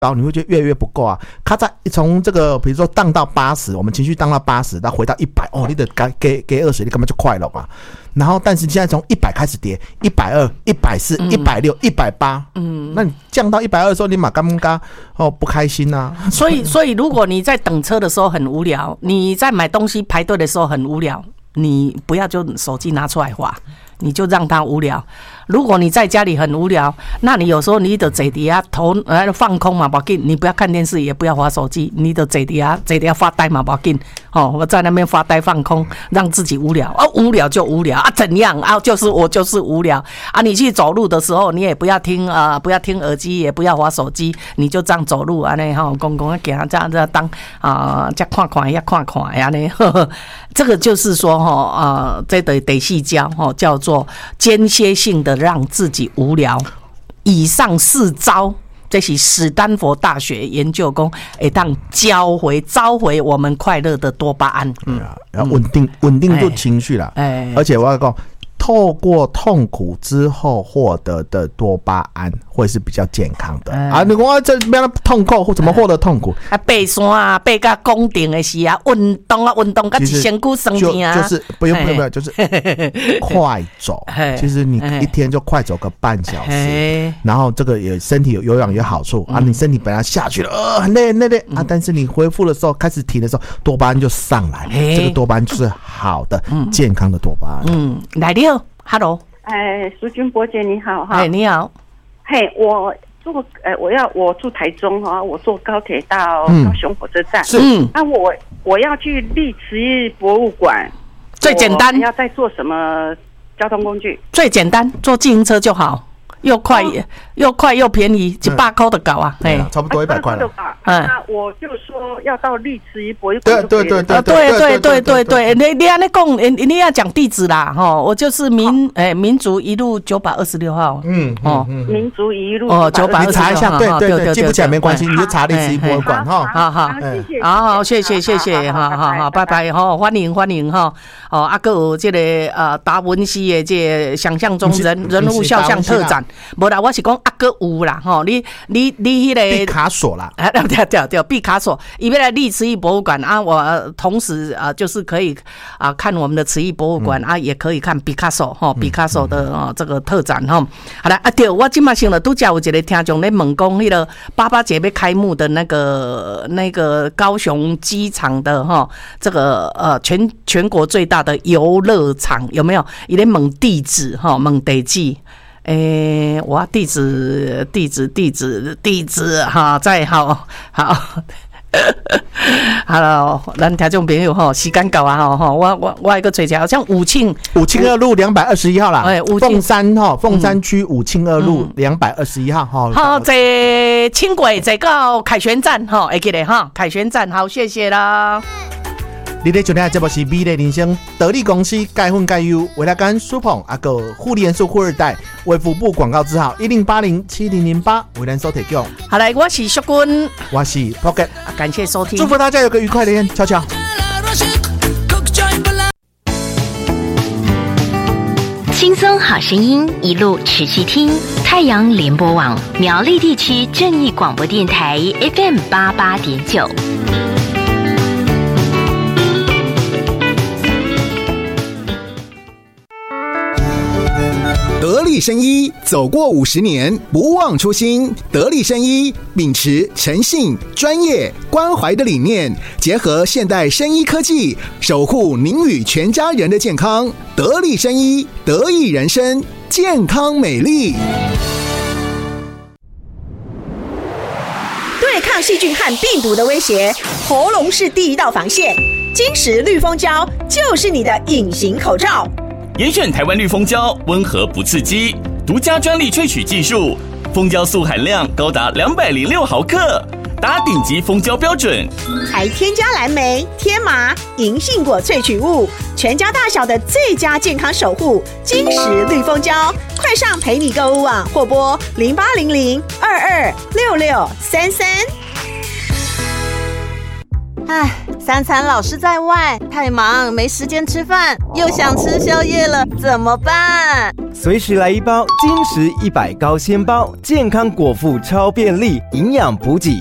高，你会觉得越来越不够啊。它在从这个比如说荡到80，我们情绪荡到80，到回到100，哦，你得给20，你干嘛就快乐嘛？然后，但是现在从100开始跌，120、140、160、180，那你降到120的时候，你嘛干不开心啊？ 所以如果你在等车的时候很无聊，你在买东西排队的时候很无聊，你不要就手机拿出来滑，你就让它无聊。如果你在家里很无聊，那你有时候你得坐底下头放空嘛，不要紧，你不要看电视，也不要滑手机，你得坐底下发呆嘛，不要紧。我在那边发呆放空，让自己无聊无聊就无聊啊，怎样啊？我就是无聊啊！你去走路的时候，你也不要听耳机，也不要滑手机，你就这样走路啊，那公公给他这样当这看看呀看看呀呢，这个就是说这得细教叫做间歇性的让自己无聊。以上4招，这是史丹佛大学研究说会当召回我们快乐的多巴胺。 要稳定住情绪啦。而且我要讲，透过痛苦之后获得的多巴胺会是比较健康的你说这边痛苦或怎么获得痛苦爬山啊，爬到宫顶的时啊，运动到一身躯酸痛啊， 就是不用就是快走其实你一天就快走个半小时然后这个也身体有氧有好处你身体本来下去了很累但是你恢复的时候开始停的时候多巴胺就上来这个多巴胺就是好的健康的多巴胺来了Hello， 淑君伯姐你好哈，你好， 我住台中哈，我坐高铁到高雄火车站，我要去历慈忆博物馆， 最简单， 要再坐什么交通工具？ 最简单，坐自行车就好。又快又便宜，100块的搞啊， 差不多100块了。 那我就说要到历慈忆博物馆。 对，你安尼讲，你要讲地址啦，我就是民族一路926号， 民族一路 926， 你查一下，对，记不起来没关系，你就查历慈忆博物馆好，谢谢，好，拜拜欢迎哈，还有这个达文西的这想象中人物肖像特展。无啦，我是讲还有啦你迄个毕卡索啦， 对，毕卡索，伊要来历慈忆博物馆我同时就是可以看我们的慈忆博物馆也可以看毕卡索的这个特展好啦对，我今嘛想了，拄则有一个听众咧问讲，迄个88节要开幕的那个高雄机场的这个全国最大的游乐场有没有？伊咧问地址问地址。我地址再好，Hello， 咱听众朋友时间到啊我一个找一下，好像武庆 2路221号啦，凤山区武庆2路221号好，坐轻轨坐到凯旋站会记得凯旋站好，谢谢啦。 你咧收听的节目是美丽人生得力公司钙粉钙优维他干舒捧护理元素富2代卫福部广告字号10807008为咱所提供。 好来，我是淑君， 我是 Pocket， 感谢收听， 祝福大家有个愉快的天，悄悄。 轻松好声音一路持续听，太阳联播网苗栗地区正义广播电台 FM88.9。 得力生医走过50年，不忘初心。得力生医秉持诚信、专业、关怀的理念，结合现代生医科技，守护您与全家人的健康。得力生医，得益人生，健康美丽。 对抗细菌和病毒的威胁，喉咙是第一道防线。金石绿蜂胶就是你的隐形口罩。 严选台湾绿蜂胶，温和不刺激，独家专利萃取技术，蜂胶素含量高达206毫克，达顶级蜂胶标准， 还添加蓝莓、天麻、银杏果萃取物，全家大小的最佳健康守护。金石绿蜂胶，快上陪你购物网或拨0800226633。 3餐老是在外，太忙没时间吃饭，又想吃宵夜了，怎么办？ 随时来一包金石100高纤包，健康果腹超便利，营养补给